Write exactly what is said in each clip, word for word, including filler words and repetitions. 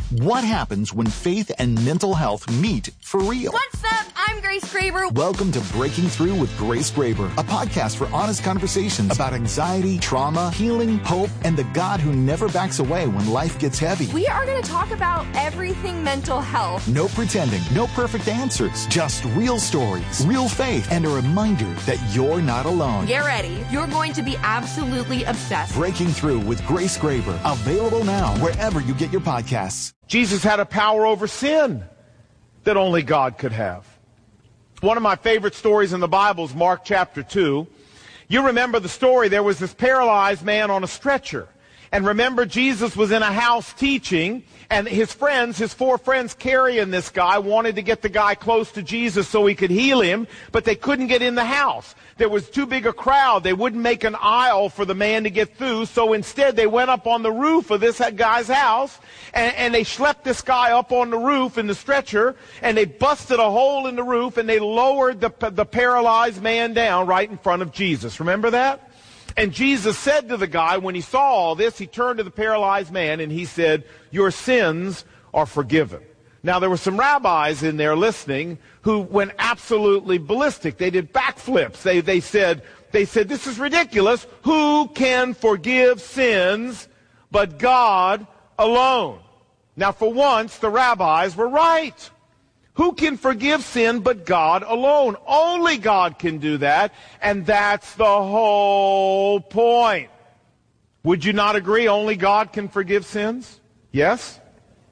What happens when faith and mental health meet for real? What's up? I'm Grace Graber. Welcome to Breaking Through with Grace Graber, a podcast for honest conversations about anxiety, trauma, healing, hope, and the God who never backs away when life gets heavy. We are going to talk about everything mental health. No pretending, no perfect answers, just real stories, real faith, and a reminder that you're not alone. Get ready. You're going to be absolutely obsessed. Breaking Through with Grace Graber, available now wherever you get your podcasts. Jesus had a power over sin that only God could have. One of my favorite stories in the Bible is Mark chapter two. You remember the story. There was this paralyzed man on a stretcher. And remember, Jesus was in a house teaching, and his friends, his four friends carrying this guy, wanted to get the guy close to Jesus so he could heal him, but they couldn't get in the house. There was too big a crowd. They wouldn't make an aisle for the man to get through, so instead they went up on the roof of this guy's house, and, and they schlepped this guy up on the roof in the stretcher, and they busted a hole in the roof, and they lowered the, the paralyzed man down right in front of Jesus. Remember that? And Jesus said to the guy, when he saw all this, he turned to the paralyzed man and he said, "Your sins are forgiven." Now, there were some rabbis in there listening who went absolutely ballistic. They did backflips. They, they said, they said, "This is ridiculous. Who can forgive sins but God alone?" Now, for once, the rabbis were right. Who can forgive sin but God alone? Only God can do that, and that's the whole point. Would you not agree only God can forgive sins? Yes?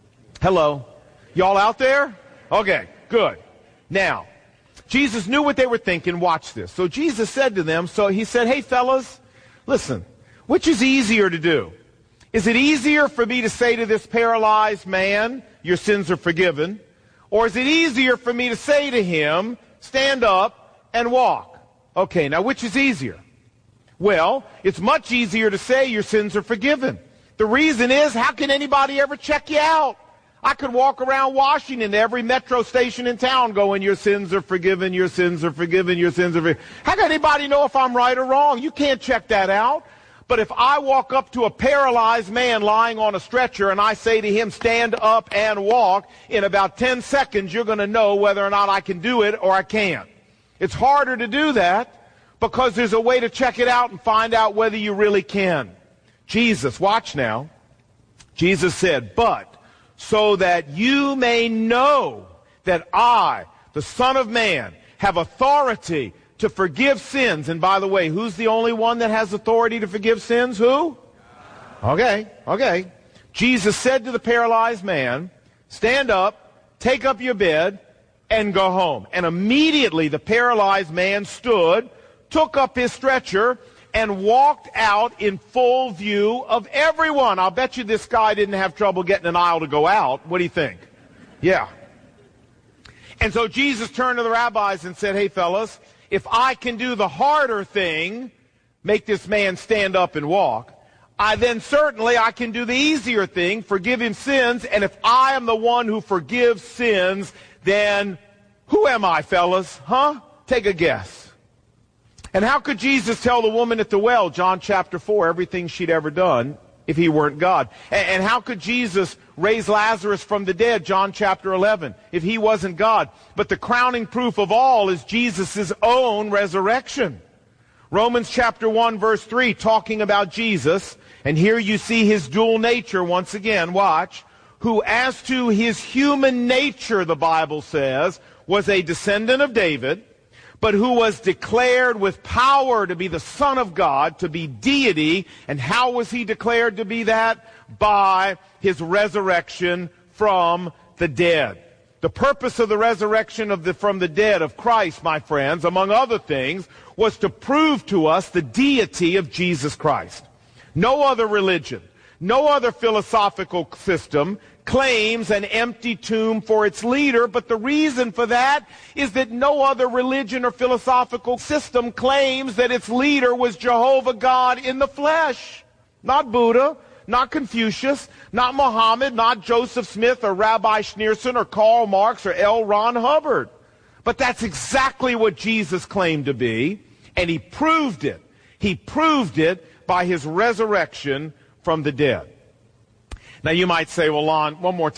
Hello? Y'all out there? Okay, good. Now, Jesus knew what they were thinking. Watch this. So Jesus said to them, so he said, "Hey, fellas, listen, which is easier to do? Is it easier for me to say to this paralyzed man, 'Your sins are forgiven'? Or is it easier for me to say to him, 'Stand up and walk'?" Okay, now which is easier? Well, it's much easier to say your sins are forgiven. The reason is, how can anybody ever check you out? I could walk around Washington to every metro station in town going, "Your sins are forgiven, your sins are forgiven, your sins are forgiven." How can anybody know if I'm right or wrong? You can't check that out. But if I walk up to a paralyzed man lying on a stretcher and I say to him, "Stand up and walk," in about ten seconds, you're going to know whether or not I can do it or I can't. It's harder to do that because there's a way to check it out and find out whether you really can. Jesus, watch now. Jesus said, "But so that you may know that I, the Son of Man, have authority to forgive sins." And by the way, who's the only one that has authority to forgive sins? Who? Okay, okay. Jesus said to the paralyzed man, "Stand up, take up your bed, and go home." And immediately the paralyzed man stood, took up his stretcher, and walked out in full view of everyone. I'll bet you this guy didn't have trouble getting an aisle to go out. What do you think? Yeah. And so Jesus turned to the rabbis and said, "Hey, fellas, if I can do the harder thing, make this man stand up and walk, I then certainly I can do the easier thing, forgive him sins. And if I am the one who forgives sins, then who am I, fellas? Huh? Take a guess." And how could Jesus tell the woman at the well, John chapter four, everything she'd ever done if he weren't God? And, and how could Jesus raise Lazarus from the dead, John chapter eleven, if he wasn't God? But the crowning proof of all is Jesus' own resurrection. Romans chapter one, verse three, talking about Jesus, and here you see his dual nature once again, watch, who as to his human nature, the Bible says, was a descendant of David, but who was declared with power to be the Son of God, to be deity. And how was he declared to be that? By his resurrection from the dead. The purpose of the resurrection of the, from the dead of Christ, my friends, among other things, was to prove to us the deity of Jesus Christ. No other religion, no other philosophical system claims an empty tomb for its leader, but the reason for that is that no other religion or philosophical system claims that its leader was Jehovah God in the flesh. Not Buddha, not Confucius, not Muhammad, not Joseph Smith or Rabbi Schneerson or Karl Marx or L. Ron Hubbard. But that's exactly what Jesus claimed to be, and he proved it. He proved it by his resurrection from the dead. Now you might say, well, Lon, one more time.